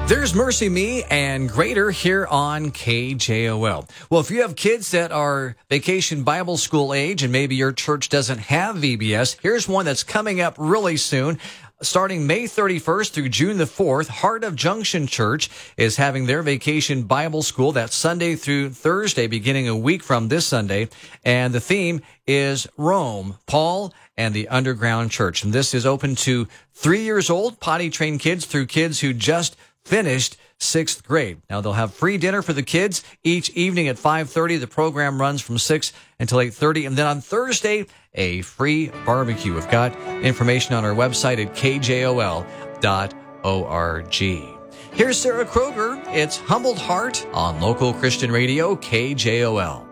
There's Mercy Me and Greater here on KJOL. Well, if you have kids that are vacation Bible school age and maybe your church doesn't have VBS, here's one that's coming up really soon. Starting May 31st through June the 4th, Heart of Junction Church is having their vacation Bible school. That's Sunday through Thursday, beginning a week from this Sunday. And the theme is Rome, Paul, and the Underground Church. And this is open to 3 years old, potty-trained kids through kids who just finished 6th grade. Now, they'll have free dinner for the kids each evening at 5:30. The program runs from 6 until 8:30. And then on Thursday, a free barbecue. We've got information on our website at kjol.org. Here's Sarah Kroger. It's Humbled Heart on Local Christian Radio, KJOL.